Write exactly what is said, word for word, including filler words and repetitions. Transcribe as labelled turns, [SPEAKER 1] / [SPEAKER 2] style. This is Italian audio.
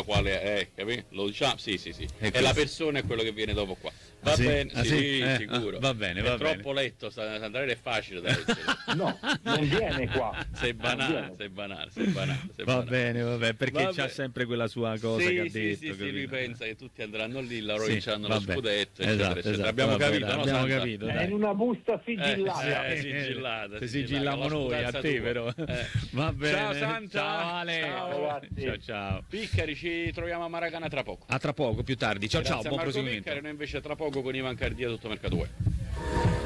[SPEAKER 1] quale è, capito? Lo diciamo? Sì, sì, sì.
[SPEAKER 2] E
[SPEAKER 1] E
[SPEAKER 2] questo?
[SPEAKER 1] la persona è quello che viene dopo qua. Va
[SPEAKER 2] Ah, sì?
[SPEAKER 1] bene,
[SPEAKER 2] Ah,
[SPEAKER 1] sì,
[SPEAKER 2] sì? Eh,
[SPEAKER 1] sicuro.
[SPEAKER 2] ah, va bene,
[SPEAKER 1] è
[SPEAKER 2] va bene.
[SPEAKER 1] troppo letto, Sant'Andrea è facile da leggere.
[SPEAKER 3] No, non viene qua.
[SPEAKER 1] Sei
[SPEAKER 3] Non
[SPEAKER 1] banale,
[SPEAKER 3] viene.
[SPEAKER 1] sei banale, sei banale. Sei
[SPEAKER 2] Va
[SPEAKER 1] banale.
[SPEAKER 2] bene, vabbè, perché
[SPEAKER 1] Va
[SPEAKER 2] c'ha
[SPEAKER 1] bene.
[SPEAKER 2] sempre quella sua cosa
[SPEAKER 1] sì,
[SPEAKER 2] che ha
[SPEAKER 1] sì,
[SPEAKER 2] detto.
[SPEAKER 1] sì, sì, lui
[SPEAKER 2] capito?
[SPEAKER 1] pensa che tutti andranno lì, la
[SPEAKER 2] Sì,
[SPEAKER 1] vinceranno lo
[SPEAKER 2] vabbè.
[SPEAKER 1] scudetto, eccetera,
[SPEAKER 2] Esatto,
[SPEAKER 1] eccetera.
[SPEAKER 2] esatto,
[SPEAKER 1] Abbiamo
[SPEAKER 2] vabbè,
[SPEAKER 1] capito,
[SPEAKER 2] dai,
[SPEAKER 1] no,
[SPEAKER 2] abbiamo
[SPEAKER 1] Santa?
[SPEAKER 2] capito,
[SPEAKER 3] È
[SPEAKER 2] dai.
[SPEAKER 3] in una busta sigillata.
[SPEAKER 1] Eh, eh, sigillata,
[SPEAKER 2] Se
[SPEAKER 1] sigillata,
[SPEAKER 2] sigilliamo
[SPEAKER 1] la
[SPEAKER 2] noi a
[SPEAKER 1] scudazza
[SPEAKER 2] te,
[SPEAKER 1] tua.
[SPEAKER 2] però.
[SPEAKER 1] Eh.
[SPEAKER 2] Va bene.
[SPEAKER 1] Ciao Santa.
[SPEAKER 2] Ciao Ale.
[SPEAKER 1] Ciao.
[SPEAKER 3] Ragazzi.
[SPEAKER 2] Ciao ciao.
[SPEAKER 1] Piccari, ci troviamo a Maracana tra poco.
[SPEAKER 2] A tra poco, più tardi. Ciao
[SPEAKER 1] Grazie
[SPEAKER 2] ciao,
[SPEAKER 1] a
[SPEAKER 2] buon
[SPEAKER 1] Marco
[SPEAKER 2] proseguimento.
[SPEAKER 1] Piccari, noi invece tra poco con Ivan Cardia tutto Mercato Web.